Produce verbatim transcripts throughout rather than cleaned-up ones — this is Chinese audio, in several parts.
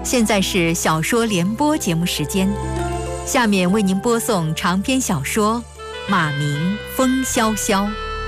现在是小说联播节目时间，下面为您播送长篇小说《马明风萧萧》。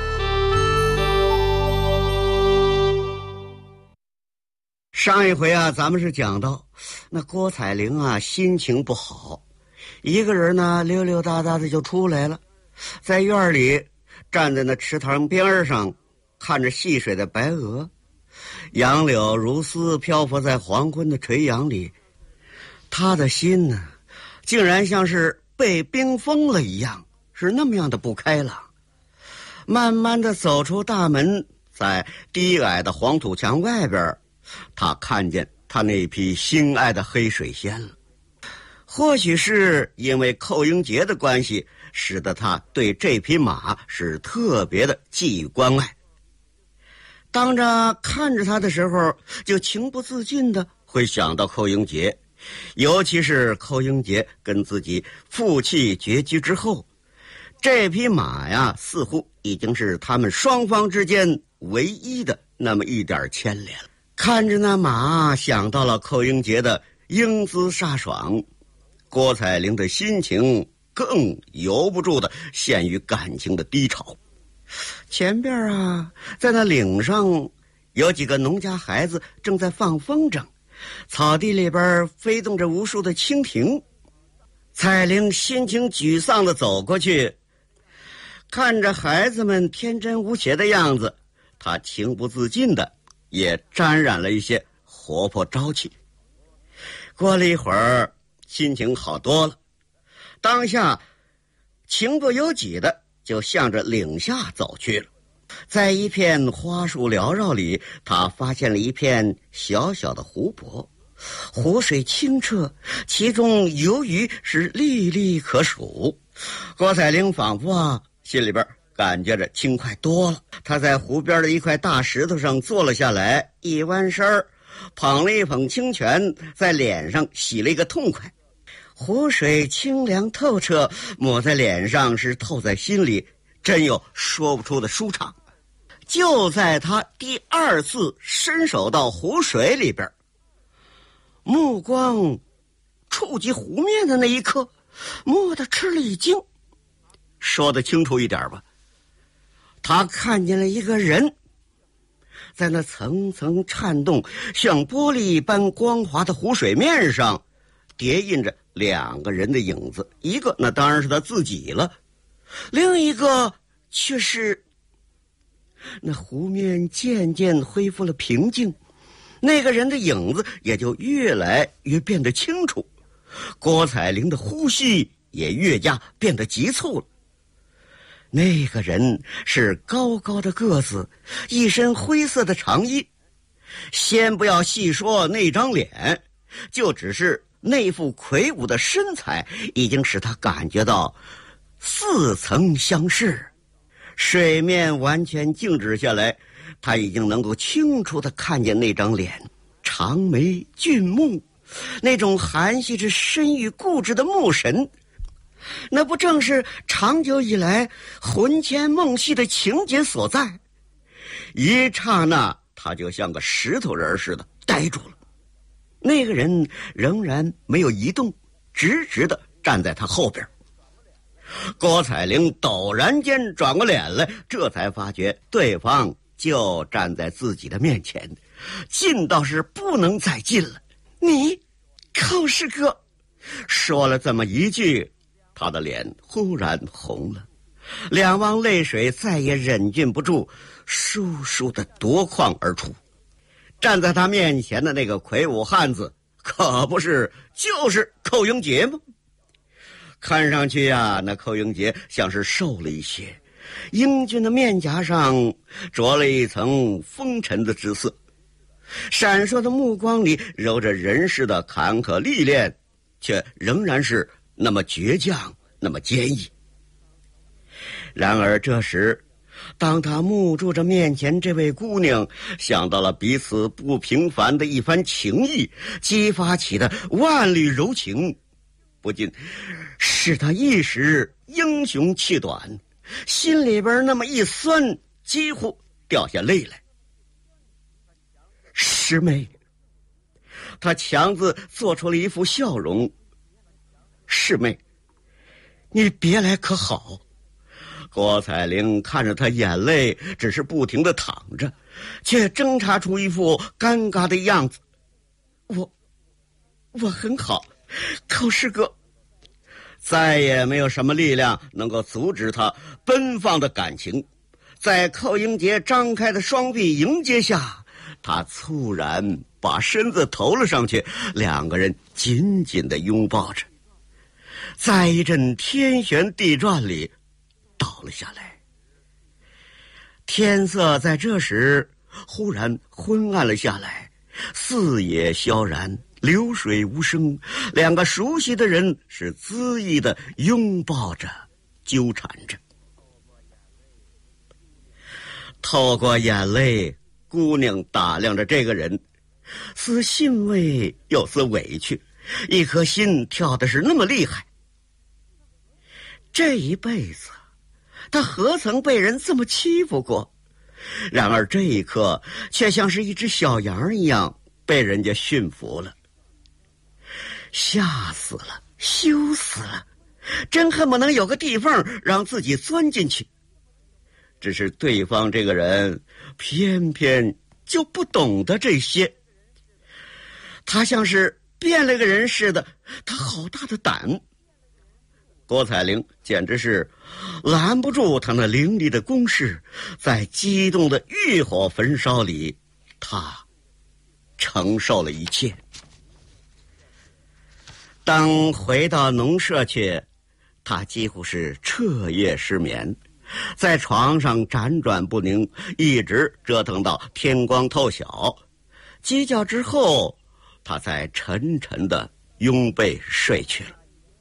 上一回啊，咱们是讲到那郭彩玲啊心情不好，一个人呢溜溜达达的就出来了，在院里站在那池塘边上，看着戏水的白鹅，杨柳如丝漂浮在黄昏的垂杨里，他的心呢竟然像是被冰封了一样，是那么样的不开朗。慢慢的走出大门，在低矮的黄土墙外边，他看见他那匹心爱的黑水仙了。或许是因为寇英杰的关系，使得他对这匹马是特别的寄予关爱。当着看着他的时候，就情不自禁的会想到寇英杰，尤其是寇英杰跟自己负气绝居之后，这匹马呀，似乎已经是他们双方之间唯一的那么一点牵连了。看着那马，想到了寇英杰的英姿飒爽，郭彩玲的心情更由不住的陷于感情的低潮。前边啊，在那岭上有几个农家孩子正在放风筝，草地里边飞动着无数的蜻蜓。彩玲心情沮丧地走过去，看着孩子们天真无邪的样子，她情不自禁的也沾染了一些活泼朝气。过了一会儿，心情好多了，当下情不由己的就向着岭下走去了。在一片花树缭绕里，他发现了一片小小的湖泊，湖水清澈，其中游鱼是历历可数。郭彩玲仿佛啊心里边感觉着轻快多了。他在湖边的一块大石头上坐了下来，一弯身儿，捧了一捧清泉，在脸上洗了一个痛快。湖水清凉透彻，抹在脸上是透在心里，真有说不出的舒畅。就在他第二次伸手到湖水里边，目光触及湖面的那一刻，蓦地吃了一惊。说得清楚一点吧，他看见了一个人，在那层层颤动像玻璃一般光滑的湖水面上叠印着两个人的影子，一个那当然是他自己了，另一个却是那湖面渐渐恢复了平静，那个人的影子也就越来越变得清楚，郭彩玲的呼吸也越加变得急促了。那个人是高高的个子，一身灰色的长衣，先不要细说那张脸，就只是那副魁梧的身材已经使他感觉到似曾相识。水面完全静止下来，他已经能够清楚地看见那张脸，长眉俊目，那种含蓄着深郁固执的目神，那不正是长久以来魂牵梦系的情节所在？一刹那，他就像个石头人似的呆住了。那个人仍然没有移动，直直地站在他后边。郭彩玲陡然间转过脸来，这才发觉对方就站在自己的面前，近到是不能再近了。你，寇师哥。说了这么一句，他的脸忽然红了，两汪泪水再也忍俊不住，簌簌地夺眶而出。站在他面前的那个魁梧汉子，可不是就是寇英杰吗？看上去啊，那寇英杰像是瘦了一些，英俊的面颊上着了一层风尘的之色，闪烁的目光里揉着人世的坎坷历练，却仍然是那么倔强，那么坚毅。然而这时，当他目注着面前这位姑娘，想到了彼此不平凡的一番情谊，激发起的万缕柔情，不禁使他一时英雄气短，心里边那么一酸，几乎掉下泪来。师妹， 他强自做出了一副笑容：“师妹，你别来可好？”郭彩玲看着他眼泪只是不停地淌着，却挣扎出一副尴尬的样子。我我很好，寇师哥。再也没有什么力量能够阻止他奔放的感情。在寇英杰张开的双臂迎接下，他猝然把身子投了上去，两个人紧紧地拥抱着，在一阵天旋地转里倒了下来。天色在这时忽然昏暗了下来，四野萧然，流水无声，两个熟悉的人是恣意地拥抱着，纠缠着。透过眼泪，姑娘打量着这个人，似欣慰又似委屈，一颗心跳的是那么厉害。这一辈子他何曾被人这么欺负过？然而这一刻却像是一只小羊一样被人家驯服了。吓死了，羞死了，真恨不能有个地缝让自己钻进去。只是对方这个人偏偏就不懂得这些，他像是变了个人似的，他好大的胆。郭彩玲简直是拦不住他那凌厉的攻势，在激动的欲火焚烧里，他承受了一切。当回到农舍去，他几乎是彻夜失眠，在床上辗转不宁，一直折腾到天光透晓。鸡叫之后，他才沉沉地拥被睡去了。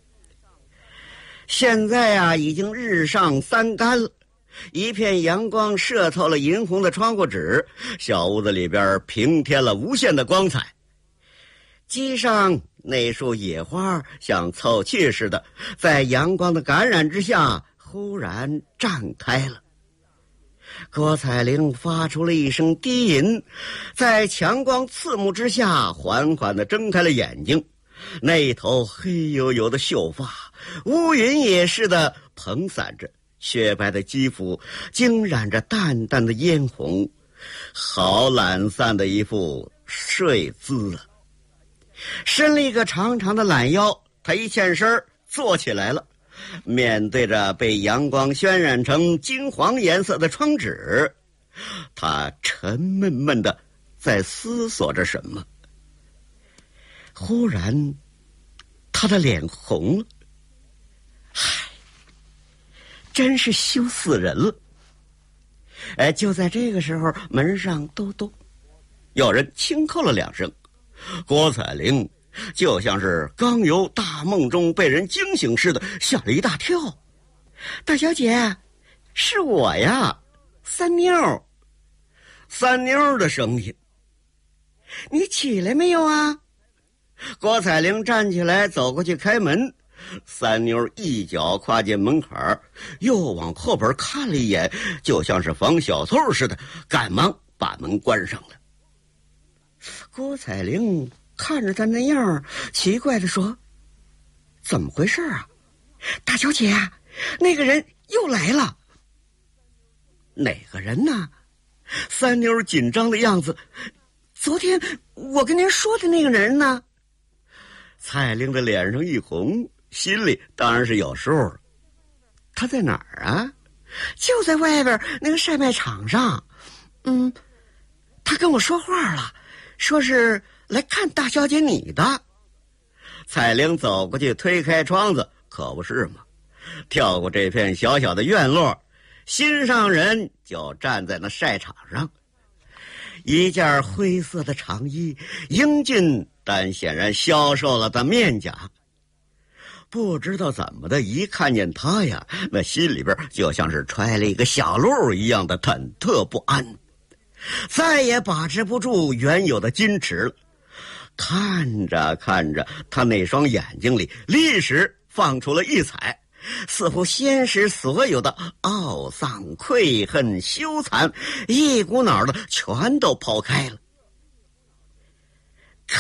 现在啊，已经日上三竿了，一片阳光射透了银红的窗户纸，小屋子里边平添了无限的光彩。机上那束野花像凑气似的，在阳光的感染之下忽然绽开了。郭彩玲发出了一声低吟，在强光刺目之下缓缓地睁开了眼睛，那一头黑黝黝的秀发乌云也似的蓬散着，雪白的肌肤惊染着淡淡的嫣红，好懒散的一副睡姿啊。伸了一个长长的懒腰，他一欠身坐起来了，面对着被阳光渲染成金黄颜色的窗纸，他沉闷闷的在思索着什么。忽然他的脸红了，嗨，真是羞死人了。哎，就在这个时候，门上咚咚有人轻叩了两声。郭彩玲就像是刚由大梦中被人惊醒似的，吓了一大跳。大小姐，是我呀，三妞。三妞的声音。你起来没有啊？郭彩玲站起来走过去开门，三妞一脚跨进门槛，又往后边看了一眼，就像是防小偷似的，赶忙把门关上了。郭彩玲看着他那样，奇怪地说：“怎么回事啊？大小姐，那个人又来了。”哪个人呢？三妞紧张的样子。昨天我跟您说的那个人呢？彩玲的脸上一红，心里当然是有数了。他在哪儿啊？就在外边那个晒卖场上。嗯，他跟我说话了，说是来看大小姐你的。彩玲走过去推开窗子，可不是嘛，跳过这片小小的院落，心上人就站在那晒场上。一件灰色的长衣，英俊但显然消瘦了的面颊。不知道怎么的，一看见他呀，那心里边就像是揣了一个小鹿一样的忐忑不安，再也把持不住原有的矜持了。看着看着，他那双眼睛里立时放出了异彩，似乎先使所有的懊丧、愧恨、羞惭一股脑的全都抛开了。寇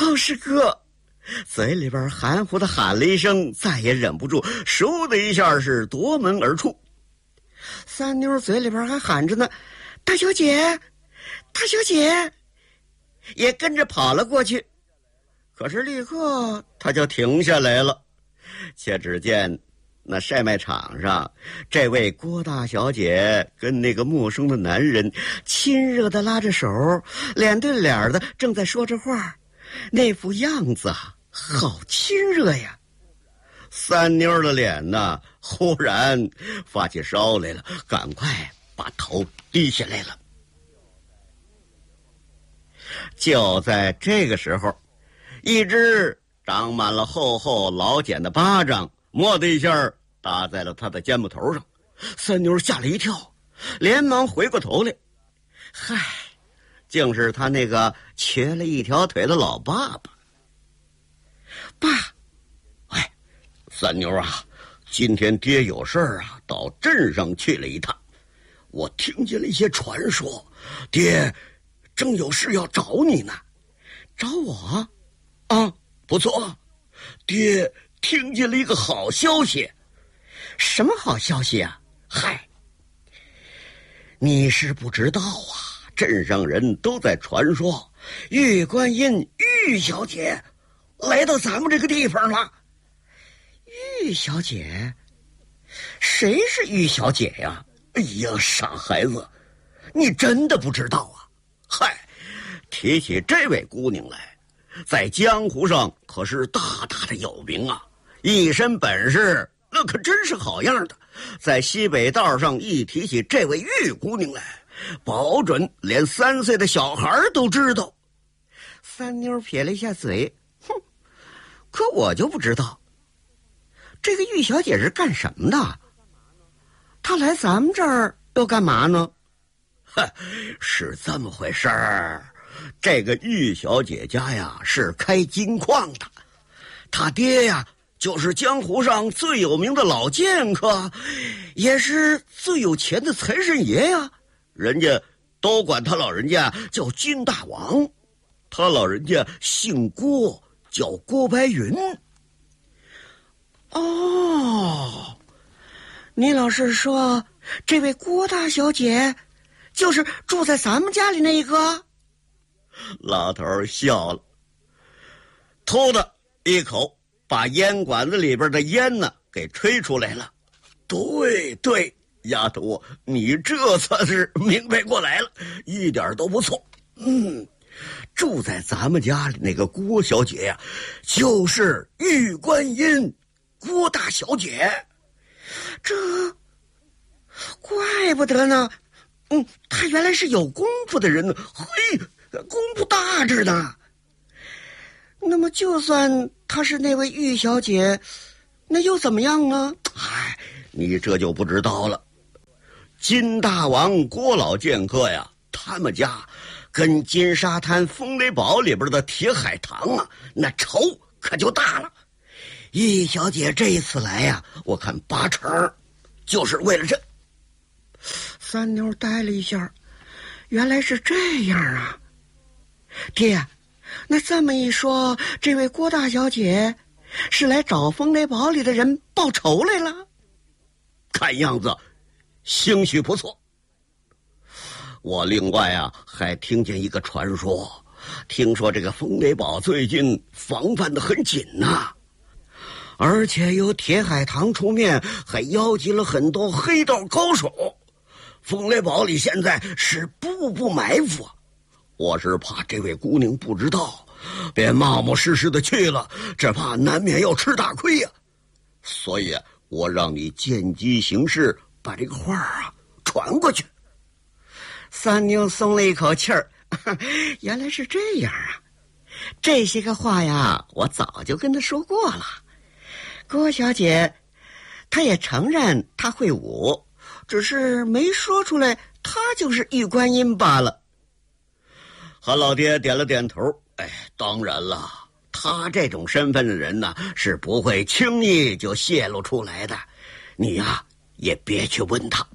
寇师哥，嘴里边含糊的喊了一声，再也忍不住，嗖的一下是夺门而出。三妞嘴里边还喊着呢，大小姐，大小姐，也跟着跑了过去。可是立刻他就停下来了，且只见那晒卖场上，这位郭大小姐跟那个陌生的男人亲热的拉着手，脸对脸的正在说着话，那副样子啊，好亲热呀。三妞的脸呢，忽然发起烧来了，赶快把头低下来了。就在这个时候，一只长满了厚厚老茧的巴掌蓦的一下打在了他的肩膀头上，三妞吓了一跳，连忙回过头来，嗨，竟是他那个瘸了一条腿的老爸爸。爸，哎，三妞啊，今天爹有事儿啊，到镇上去了一趟，我听见了一些传说，爹正有事要找你呢。找我？啊，不错，爹听见了一个好消息。什么好消息啊？嗨，你是不知道啊，镇上人都在传说玉观音玉小姐来到咱们这个地方了。玉小姐？谁是玉小姐呀？哎呀，傻孩子，你真的不知道啊？嗨，提起这位姑娘来，在江湖上可是大大的有名啊，一身本事那可真是好样的。在西北道上一提起这位玉姑娘来，保准连三岁的小孩都知道。三妞撇了一下嘴，哼，可我就不知道这个玉小姐是干什么的，她来咱们这儿又干嘛呢？是这么回事儿，这个玉小姐家呀是开金矿的，她爹呀就是江湖上最有名的老剑客，也是最有钱的财神爷呀，人家都管他老人家叫金大王，他老人家姓郭，叫郭白云。哦，你老是说这位郭大小姐就是住在咱们家里那一个？老头笑了，突的一口把烟管子里边的烟呢给吹出来了。对对，丫头，你这算是明白过来了，一点都不错。嗯，住在咱们家里那个郭小姐呀，就是玉观音郭大小姐。这怪不得呢，嗯，她原来是有功夫的人呢，嘿，功夫大着呢。那么就算她是那位玉小姐，那又怎么样呢？哎，你这就不知道了。金大王郭老剑客呀，他们家跟金沙滩风雷堡里边的铁海棠啊，那仇可就大了。玉小姐这一次来呀，我看八成就是为了这。三妞呆了一下，原来是这样啊。爹，那这么一说，这位郭大小姐是来找风雷堡里的人报仇来了？看样子兴许不错。我另外啊还听见一个传说，听说这个风雷堡最近防范得很紧呐、啊，而且有铁海棠出面，还邀集了很多黑道高手。风雷堡里现在是步步埋伏，我是怕这位姑娘不知道，便冒冒失失的去了，这怕难免要吃大亏呀、啊。所以我让你见机行事，把这个话啊传过去。三妞松了一口气儿，原来是这样啊！这些个话呀，我早就跟她说过了。郭小姐，她也承认她会武，只是没说出来她就是玉观音罢了。韩老爹点了点头，哎，当然了，他这种身份的人呢，是不会轻易就泄露出来的。你呀、啊，也别去问他。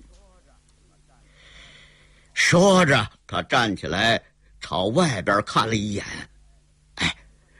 说着，他站起来朝外边看了一眼，哎，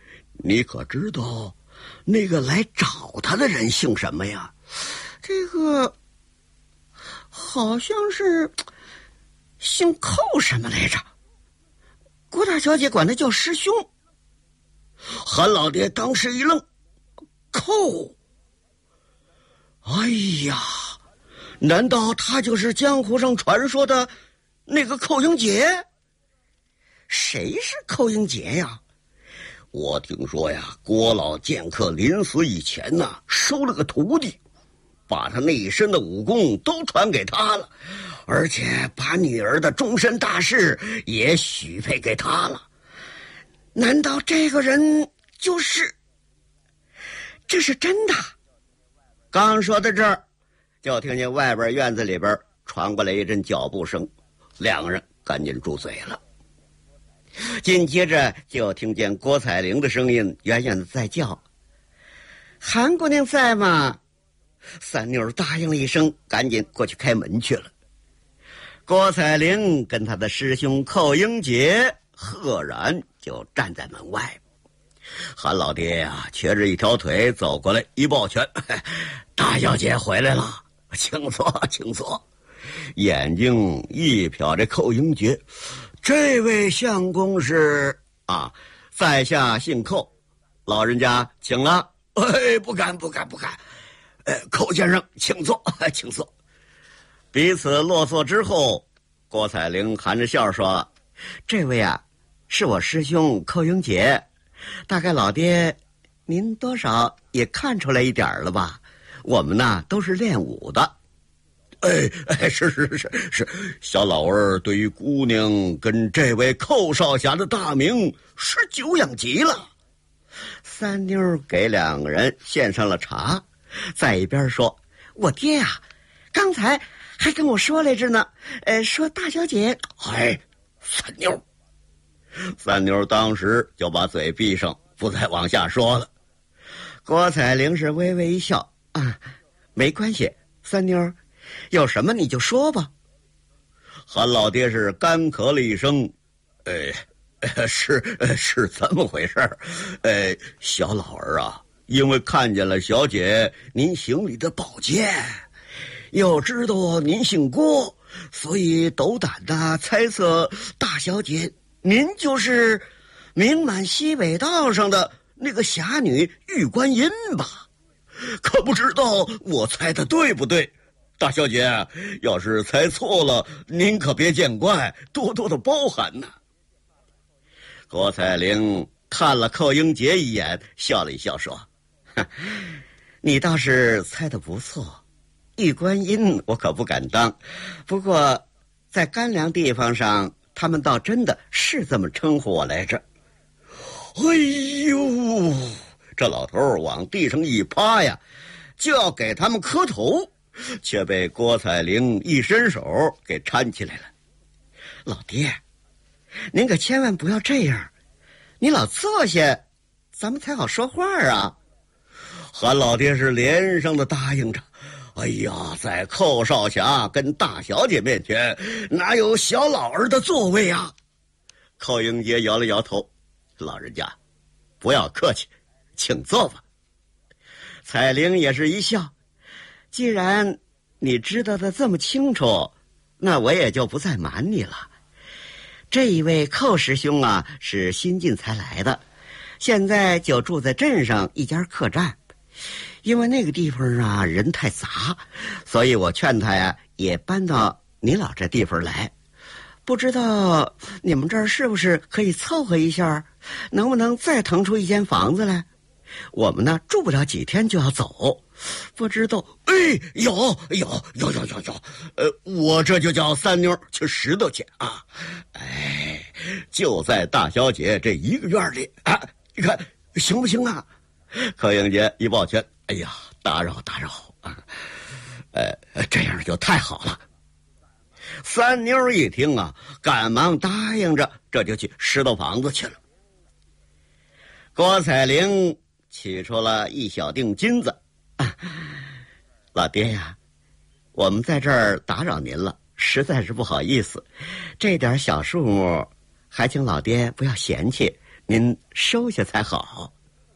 你可知道那个来找他的人姓什么呀？这个好像是姓寇什么来着？郭大小姐管他叫师兄。韩老爹当时一愣，寇？哎呀，难道他就是江湖上传说的那个寇英杰？谁是寇英杰呀？我听说呀，郭老剑客临死以前呢，收了个徒弟，把他那一身的武功都传给他了，而且把女儿的终身大事也许配给他了。难道这个人就是？这是真的？刚说到这儿，就听见外边院子里边传过来一阵脚步声，两个人赶紧住嘴了。紧接着就听见郭彩玲的声音远远的在叫：“韩姑娘在吗？”三妞答应了一声，赶紧过去开门去了。郭彩玲跟他的师兄寇英杰赫然就站在门外。韩老爹呀、啊，瘸着一条腿走过来，一抱拳：“大小姐回来了，请坐，请坐。”眼睛一瞟这寇英杰，这位相公是啊，在下姓寇，老人家请了。哎，不敢，不敢，不敢。呃，寇先生，请坐，请坐。彼此落座之后，郭彩玲含着笑说：“这位啊，是我师兄寇英杰。大概老爹您多少也看出来一点了吧？我们呢都是练武的。”哎哎，是是是是，小老儿对于姑娘跟这位寇少侠的大名是久仰极了。三妞给两个人献上了茶，在一边说：“我爹呀、啊，刚才还跟我说来着呢，呃，说大小姐……哎，三妞。”三妞当时就把嘴闭上，不再往下说了。郭彩玲是微微一笑：“啊，没关系，三妞，有什么你就说吧。”韩老爹是干咳了一声：“呃，是是这么回事儿。呃，小老儿啊，因为看见了小姐您行李的宝剑，又知道您姓郭，所以斗胆的猜测大小姐您就是名满西北道上的那个侠女玉观音吧？可不知道我猜的对不对？大小姐，要是猜错了，您可别见怪，多多的包涵呢。”郭彩玲看了寇英杰一眼，笑了一笑说：“你倒是猜得不错，玉观音我可不敢当，不过在干粮地方上，他们倒真的是这么称呼我来着。”哎呦，这老头往地上一趴呀，就要给他们磕头，却被郭彩玲一伸手给搀起来了。“老爹，您可千万不要这样，你老坐下，咱们才好说话啊。”韩老爹是连声的答应着。哎呀，在寇少侠跟大小姐面前，哪有小老儿的座位啊？寇英杰摇了摇头：“老人家，不要客气，请坐吧。”彩玲也是一笑：“既然你知道的这么清楚，那我也就不再瞒你了。这一位寇师兄啊，是新近才来的，现在就住在镇上一家客栈。因为那个地方啊人太杂，所以我劝他呀也搬到你老这地方来。不知道你们这儿是不是可以凑合一下，能不能再腾出一间房子来？我们呢住不了几天就要走，不知道……哎，有有有有有有，呃，我这就叫三妞去拾掇去啊！哎，就在大小姐这一个院里啊，你看行不行啊？”柯英杰一抱拳：“哎呀，打扰打扰啊！呃，这样就太好了。”三妞一听啊，赶忙答应着，这就去拾掇房子去了。郭彩玲取出了一小锭金子：“啊，老爹呀，我们在这儿打扰您了，实在是不好意思。这点小数目，还请老爹不要嫌弃，您收下才好。”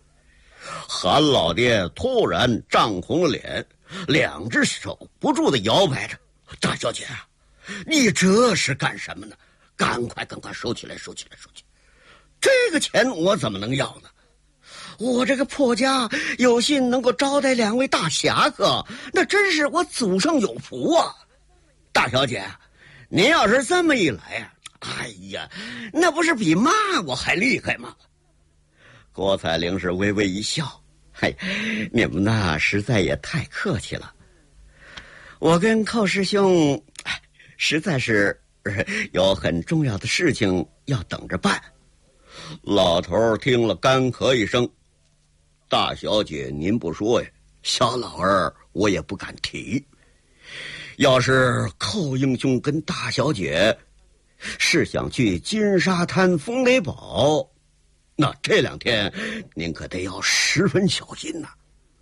韩老爹突然涨红了脸，两只手不住地摇摆着。大小姐，你这是干什么呢？赶快赶快收起来，收起来，收起来！这个钱我怎么能要呢？我这个破家有幸能够招待两位大侠客，那真是我祖上有福啊！大小姐，您要是这么一来啊，哎呀，那不是比骂我还厉害吗？郭采玲是微微一笑，嘿，你们呐实在也太客气了。我跟寇师兄实在是有很重要的事情要等着办。老头听了干咳一声，大小姐您不说呀，小老儿我也不敢提。要是寇英兄跟大小姐是想去金沙滩风雷堡，那这两天您可得要十分小心呐、啊。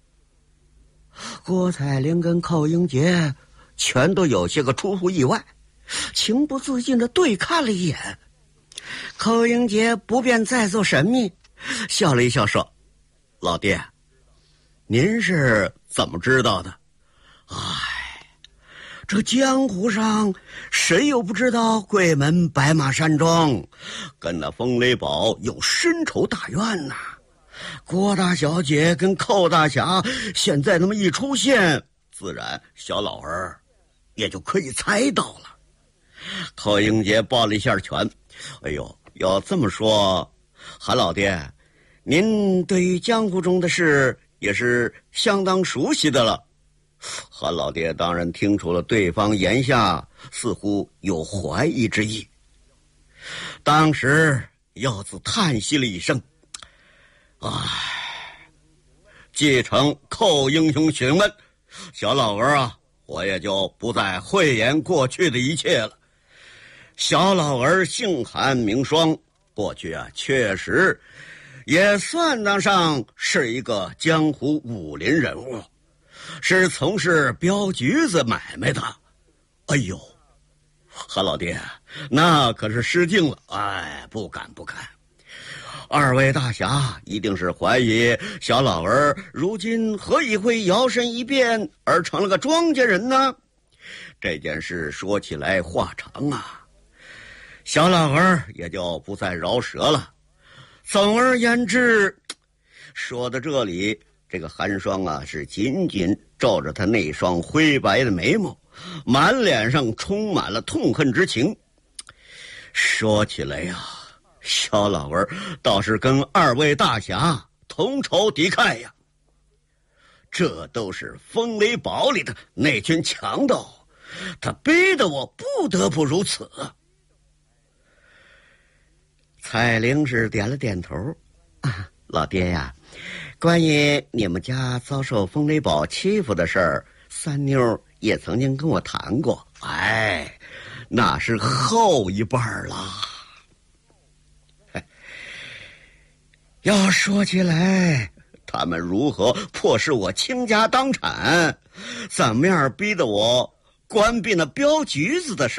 郭采玲跟寇英杰全都有些个出乎意外，情不自禁地对看了一眼。寇英杰不便再做神秘，笑了一笑说：“老爹，您是怎么知道的？哎，这江湖上谁又不知道桂门白马山庄跟那风雷堡有深仇大怨呐、啊？郭大小姐跟寇大侠现在那么一出现，自然小老儿也就可以猜到了。”寇英杰抱了一下拳，哎呦，要这么说，韩老爹，您对于江湖中的事也是相当熟悉的了。韩老爹当然听出了对方言下似乎有怀疑之意，当时又自叹息了一声：“唉，继承寇英雄询问，小老儿啊，我也就不再讳言过去的一切了。小老儿姓韩名双，过去啊确实也算得上是一个江湖武林人物，是从事镖局子买卖的。哎呦，韩老爹，那可是失敬了，哎，不敢不敢。二位大侠一定是怀疑小老儿如今何以会摇身一变而成了个庄稼人呢？这件事说起来话长啊，小老儿也就不再饶舌了。总而言之，说到这里，这个寒霜啊是紧紧皱着他那双灰白的眉毛，满脸上充满了痛恨之情。说起来呀、啊，小老儿倒是跟二位大侠同仇敌忾呀。这都是风雷堡里的那群强盗，他逼得我不得不如此。彩玲是点了点头，啊，老爹呀，关于你们家遭受风雷堡欺负的事儿，三妞也曾经跟我谈过，哎，那是后一半了。要说起来，他们如何迫使我倾家荡产，怎么样逼得我关闭那镖局子的事